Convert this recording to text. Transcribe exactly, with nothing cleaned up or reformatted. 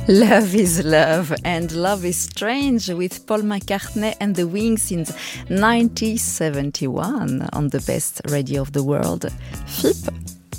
Love is Love and Love is Strange with Paul McCartney and the Wings in nineteen seventy-one on the best radio of the world, F I P